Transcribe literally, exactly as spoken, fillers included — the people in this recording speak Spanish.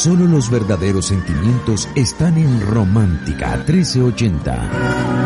Solo los verdaderos sentimientos están en Romántica trece ochenta.